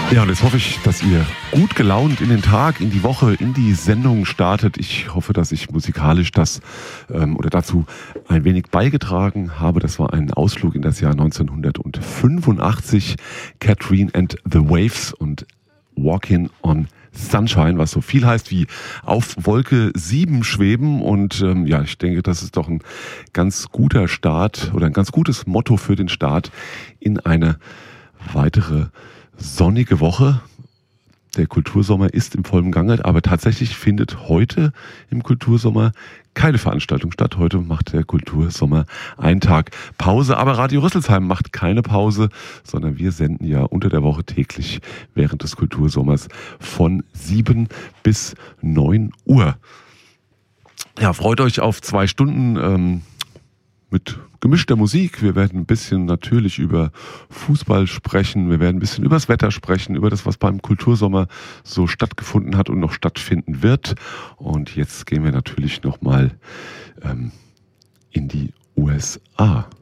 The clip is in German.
Ja, und jetzt hoffe ich, dass ihr gut gelaunt in den Tag, in die Woche, in die Sendung startet. Ich hoffe, dass ich musikalisch das oder dazu ein wenig beigetragen habe. Das war ein Ausflug in das Jahr 1985. Catherine and the Waves und Walking on Sunshine, was so viel heißt wie auf Wolke 7 schweben. Und ja, ich denke, das ist doch ein ganz guter Start oder ein ganz gutes Motto für den Start in eine weitere sonnige Woche. Der Kultursommer ist im vollen Gange, aber tatsächlich findet heute im Kultursommer keine Veranstaltung statt. Heute macht der Kultursommer einen Tag Pause, aber Radio Rüsselsheim macht keine Pause, sondern wir senden ja unter der Woche täglich während des Kultursommers von 7 bis 9 Uhr. Ja, freut euch auf 2 Stunden mit gemischter Musik. Wir werden ein bisschen natürlich über Fußball sprechen. Wir werden ein bisschen über das Wetter sprechen, über das, was beim Kultursommer so stattgefunden hat und noch stattfinden wird. Und jetzt gehen wir natürlich nochmal in die USA.